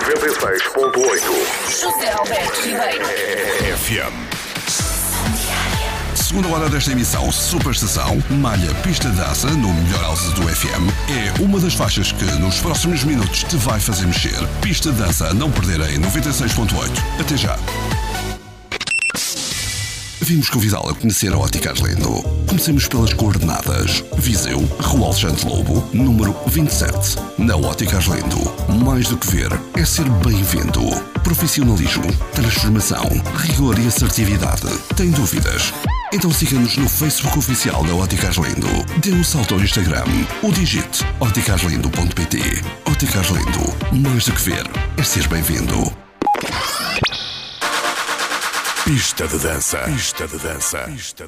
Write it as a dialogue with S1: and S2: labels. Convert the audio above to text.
S1: José Alberto Ribeiro.
S2: FM. Segunda hora desta emissão, Superestação, Malha Pista de Dança, no melhor house do FM, é uma das faixas que nos próximos minutos te vai fazer mexer. Pista de Dança a não perder em 96.8. Até já. Vimos convidá-la a conhecer a Ótica Arlindo. Comecemos pelas coordenadas. Viseu, Rua Alexandre Lobo, número 27. Na Ótica Arlindo, mais do que ver, é ser bem-vindo. Profissionalismo, transformação, rigor e assertividade. Tem dúvidas? Então siga-nos no Facebook oficial da Ótica Arlindo. Dê um salto ao Instagram ou digite óticaarlindo.pt. Ótica Arlindo, mais do que ver, é ser bem-vindo. Pista de dança. Pista de dança. Pista de